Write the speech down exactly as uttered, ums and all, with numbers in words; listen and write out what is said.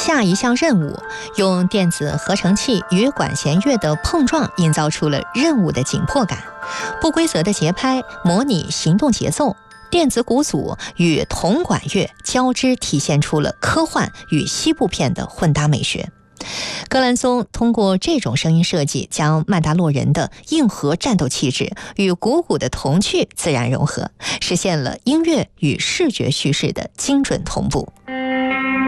下一项任务，用电子合成器与管弦乐的碰撞，营造出了任务的紧迫感。不规则的节拍模拟行动节奏，电子鼓组与铜管乐交织，体现出了科幻与西部片的混搭美学。格兰松通过这种声音设计，将曼达洛人的硬核战斗气质与鼓鼓的童趣自然融合，实现了音乐与视觉叙事的精准同步。